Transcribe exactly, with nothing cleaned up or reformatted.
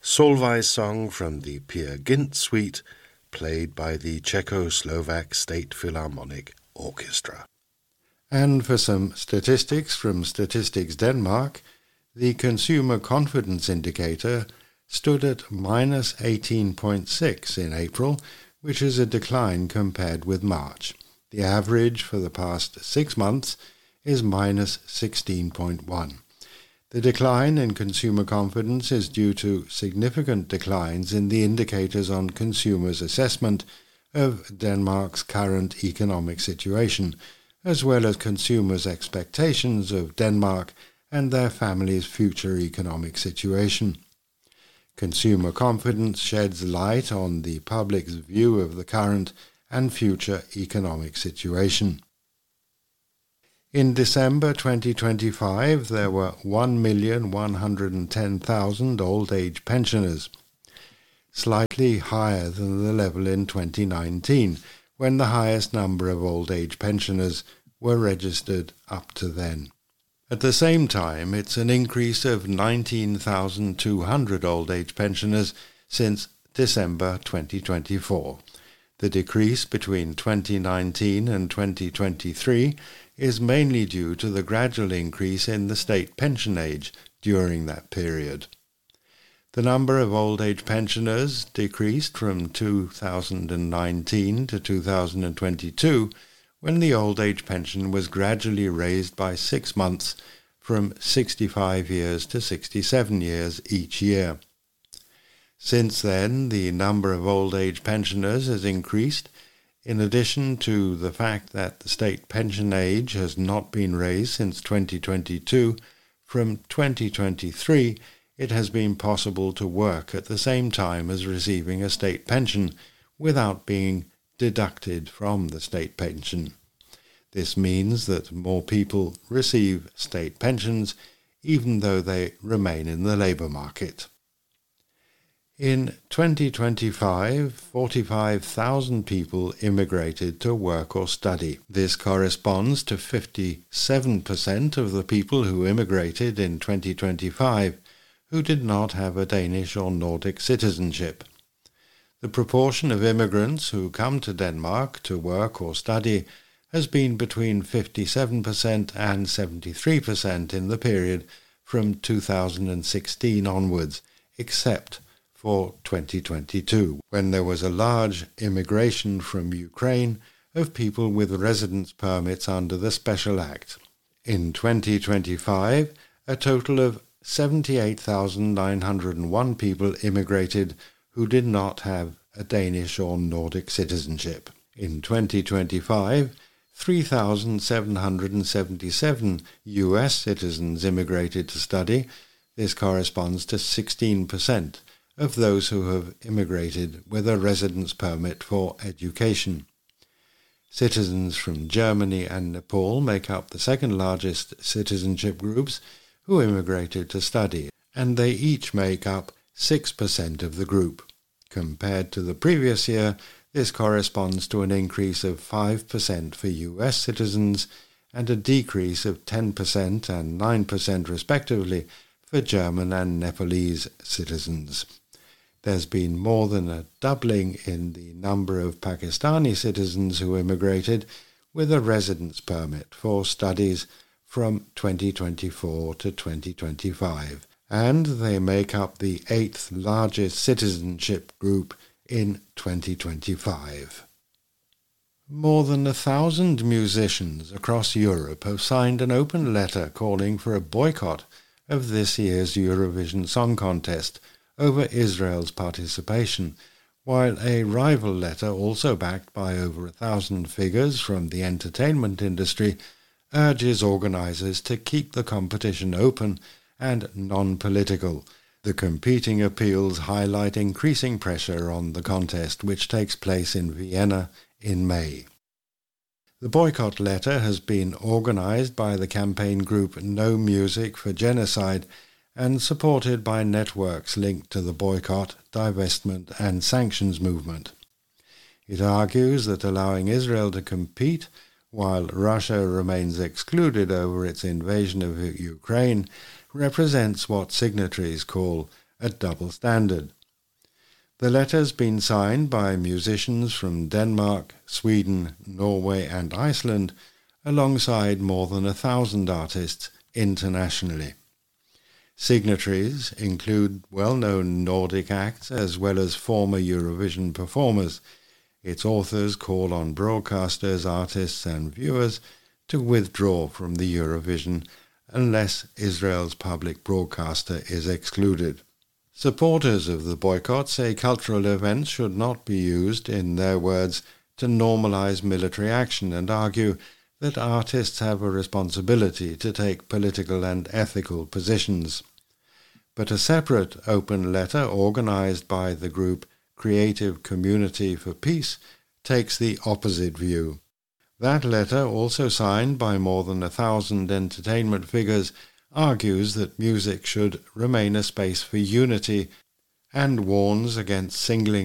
Solvay's song from the Peer Gynt Suite, played by the Czechoslovak State Philharmonic Orchestra. And for some statistics from Statistics Denmark, the consumer confidence indicator stood at minus eighteen point six in April, which is a decline compared with March. The average for the past six months is minus sixteen point one. The decline in consumer confidence is due to significant declines in the indicators on consumers' assessment of Denmark's current economic situation, as well as consumers' expectations of Denmark and their families' future economic situation. Consumer confidence sheds light on the public's view of the current and future economic situation. In December twenty twenty-five, there were one million one hundred ten thousand old-age pensioners, slightly higher than the level in twenty nineteen, when the highest number of old-age pensioners were registered up to then. At the same time, it's an increase of nineteen thousand two hundred old-age pensioners since December twenty twenty-four. The decrease between twenty nineteen and twenty twenty-three is mainly due to the gradual increase in the state pension age during that period. The number of old-age pensioners decreased from two thousand nineteen to two thousand twenty-two, when the old-age pension was gradually raised by six months from sixty-five years to sixty-seven years each year. Since then, the number of old-age pensioners has increased. In addition to the fact that the state pension age has not been raised since twenty twenty-two, from twenty twenty-three it has been possible to work at the same time as receiving a state pension without being deducted from the state pension. This means that more people receive state pensions even though they remain in the labour market. In twenty twenty-five, forty-five thousand people immigrated to work or study. This corresponds to fifty-seven percent of the people who immigrated in twenty twenty-five who did not have a Danish or Nordic citizenship. The proportion of immigrants who come to Denmark to work or study has been between fifty-seven percent and seventy-three percent in the period from two thousand sixteen onwards, except for twenty twenty-two, when there was a large immigration from Ukraine of people with residence permits under the Special Act. In twenty twenty-five, a total of seventy-eight thousand nine hundred one people immigrated who did not have a Danish or Nordic citizenship. In twenty twenty-five, three thousand seven hundred seventy-seven U S citizens immigrated to study. This corresponds to sixteen percent of those who have immigrated with a residence permit for education. Citizens from Germany and Nepal make up the second largest citizenship groups who immigrated to study, and they each make up six percent of the group. Compared to the previous year, this corresponds to an increase of five percent for U S citizens and a decrease of ten percent and nine percent respectively for German and Nepalese citizens. There's been more than a doubling in the number of Pakistani citizens who immigrated with a residence permit for studies from twenty twenty-four to twenty twenty-five, and they make up the eighth largest citizenship group in twenty twenty-five. More than a thousand musicians across Europe have signed an open letter calling for a boycott of this year's Eurovision Song Contest over Israel's participation, while a rival letter, also backed by over a thousand figures from the entertainment industry, urges organisers to keep the competition open and non-political. The competing appeals highlight increasing pressure on the contest, which takes place in Vienna in May. The boycott letter has been organised by the campaign group No Music for Genocide and supported by networks linked to the boycott, divestment and sanctions movement. It argues that allowing Israel to compete while Russia remains excluded over its invasion of Ukraine represents what signatories call a double standard. The letter's been signed by musicians from Denmark, Sweden, Norway and Iceland, alongside more than a thousand artists internationally. Signatories include well-known Nordic acts as well as former Eurovision performers. Its authors call on broadcasters, artists and viewers to withdraw from the Eurovision unless Israel's public broadcaster is excluded. Supporters of the boycott say cultural events should not be used, in their words, to normalize military action, and argue that artists have a responsibility to take political and ethical positions. But a separate open letter organized by the group Creative Community for Peace takes the opposite view. That letter, also signed by more than a thousand entertainment figures, argues that music should remain a space for unity and warns against singling